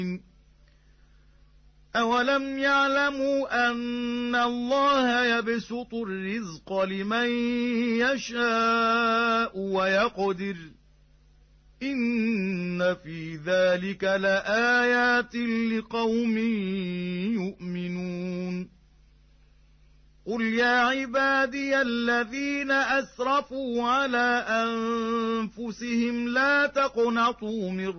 أولم يعلموا أن الله يبسط الرزق لمن يشاء ويقدر إن في ذلك لآيات لقوم يؤمنون قل يا عبادي الذين أسرفوا على أنفسهم لا تقنطوا من